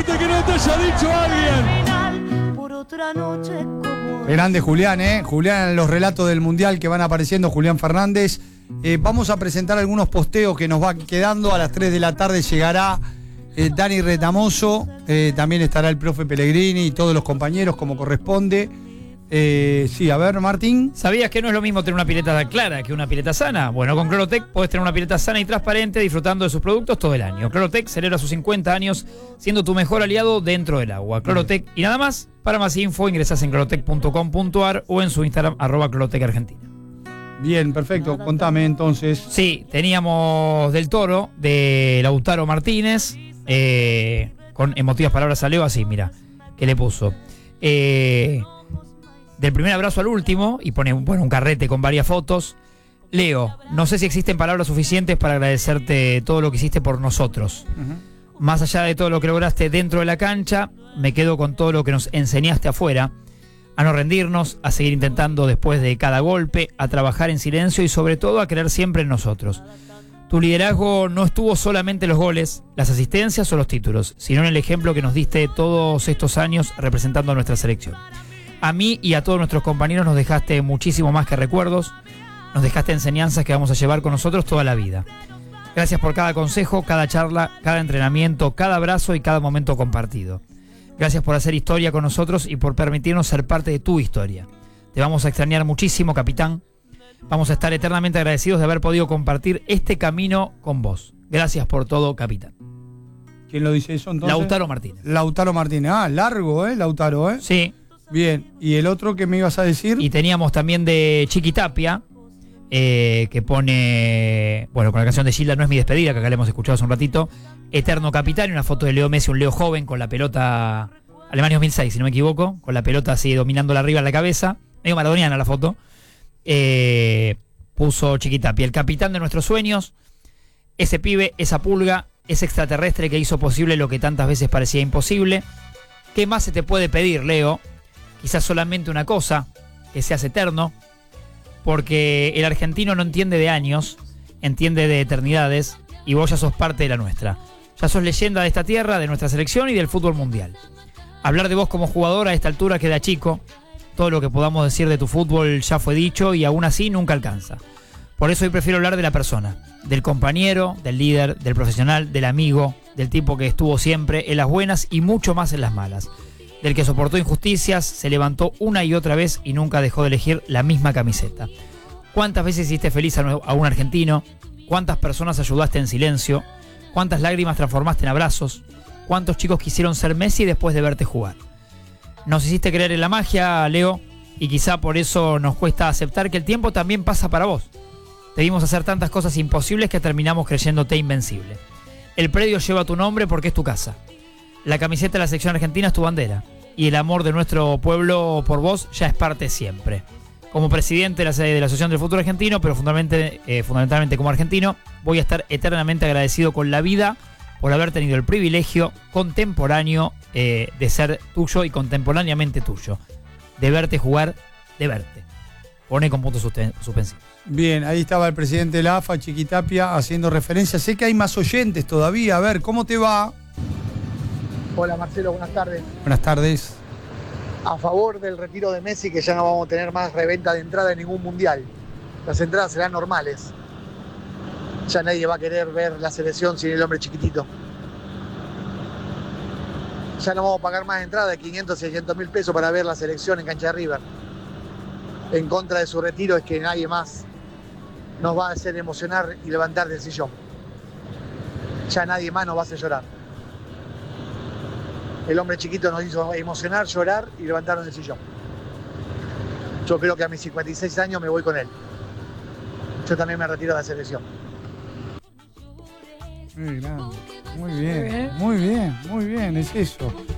decirte que no te haya dicho alguien. Por otra noche como Grande Julián, Julián en los relatos del Mundial que van apareciendo, Julián Fernández. Vamos a presentar algunos posteos que nos va quedando. A las 3 de la tarde llegará Dani Retamoso, también estará el profe Pellegrini y todos los compañeros como corresponde. Sí, a ver, Martín. ¿Sabías que no es lo mismo tener una pileta clara que una pileta sana? Bueno, con Clorotec podés tener una pileta sana y transparente disfrutando de sus productos todo el año. Clorotec celebra sus 50 años siendo tu mejor aliado dentro del agua. Clorotec y nada más. Para más info ingresás en clorotec.com.ar o en su Instagram @clorotecargentina. Bien, perfecto. Contame entonces. Sí, teníamos del Toro, de Lautaro Martínez, con emotivas palabras a Leo, así, mira, que le puso. Del primer abrazo al último, y pone un carrete con varias fotos. Leo, no sé si existen palabras suficientes para agradecerte todo lo que hiciste por nosotros. Más allá de todo lo que lograste dentro de la cancha, me quedo con todo lo que nos enseñaste afuera. A no rendirnos, a seguir intentando después de cada golpe, a trabajar en silencio y sobre todo a creer siempre en nosotros. Tu liderazgo no estuvo solamente en los goles, las asistencias o los títulos, sino en el ejemplo que nos diste todos estos años representando a nuestra selección. A mí y a todos nuestros compañeros nos dejaste muchísimo más que recuerdos, nos dejaste enseñanzas que vamos a llevar con nosotros toda la vida. Gracias por cada consejo, cada charla, cada entrenamiento, cada abrazo y cada momento compartido. Gracias por hacer historia con nosotros y por permitirnos ser parte de tu historia. Te vamos a extrañar muchísimo, capitán. Vamos a estar eternamente agradecidos de haber podido compartir este camino con vos. Gracias por todo, capitán. ¿Quién lo dice eso entonces? Lautaro Martínez. Lautaro Martínez. Ah, largo, Lautaro, Sí. Bien. ¿Y el otro que me ibas a decir? Y teníamos también de Chiqui Tapia, que pone, bueno, con la canción de Gilda, No es mi despedida, que acá le hemos escuchado hace un ratito, Eterno Capitán, y una foto de Leo Messi, un Leo joven con la pelota, Alemania 2006, si no me equivoco, con la pelota así dominándola arriba en la cabeza, medio maradoniana la foto. Puso Chiqui Tapia, el capitán de nuestros sueños, ese pibe, esa pulga, ese extraterrestre que hizo posible lo que tantas veces parecía imposible. ¿Qué más se te puede pedir, Leo? Quizás solamente una cosa, que seas eterno, porque el argentino no entiende de años, entiende de eternidades, y vos ya sos parte de la nuestra. Ya sos leyenda de esta tierra, de nuestra selección y del fútbol mundial. Hablar de vos como jugador a esta altura queda chico. Todo lo que podamos decir de tu fútbol ya fue dicho y aún así nunca alcanza. Por eso hoy prefiero hablar de la persona, del compañero, del líder, del profesional, del amigo, del tipo que estuvo siempre en las buenas y mucho más en las malas. Del que soportó injusticias, se levantó una y otra vez y nunca dejó de elegir la misma camiseta. ¿Cuántas veces hiciste feliz a un argentino? ¿Cuántas personas ayudaste en silencio? ¿Cuántas lágrimas transformaste en abrazos? ¿Cuántos chicos quisieron ser Messi después de verte jugar? Nos hiciste creer en la magia, Leo, y quizá por eso nos cuesta aceptar que el tiempo también pasa para vos. Te vimos hacer tantas cosas imposibles que terminamos creyéndote invencible. El predio lleva tu nombre porque es tu casa. La camiseta de la selección argentina es tu bandera. Y el amor de nuestro pueblo por vos ya es parte siempre. Como presidente de la Asociación del Fútbol Argentino, pero fundamentalmente como argentino, voy a estar eternamente agradecido con la vida por haber tenido el privilegio contemporáneo de ser tuyo y contemporáneamente tuyo. De verte jugar, de verte. Pone con puntos suspensivos. Bien, ahí estaba el presidente de la AFA, Chiqui Tapia, haciendo referencia. Sé que hay más oyentes todavía. A ver, ¿cómo te va? Hola Marcelo, buenas tardes. Buenas tardes. A favor del retiro de Messi, que ya no vamos a tener más reventa de entrada en ningún mundial. Las entradas serán normales. Ya nadie va a querer ver la selección sin el hombre chiquitito. Ya no vamos a pagar más entrada de 500, 600 mil pesos para ver la selección en cancha de River. En contra de su retiro es que nadie más nos va a hacer emocionar y levantar del sillón. Ya nadie más nos va a hacer llorar. El hombre chiquito nos hizo emocionar, llorar y levantarnos del sillón. Yo creo que a mis 56 años me voy con él. Yo también me retiro de la selección. Muy grande. Muy bien, muy bien, muy bien, es eso.